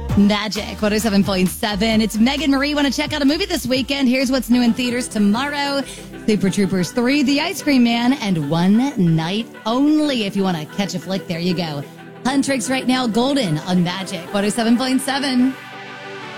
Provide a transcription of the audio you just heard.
Magic 107.7. It's Megan Marie. Want to check out a movie this weekend? Here's what's new in theaters tomorrow. Super Troopers 3, The Ice Cream Man, and One Night Only. If you want to catch a flick, there you go. Huntrix right now, Golden on Magic 107.7.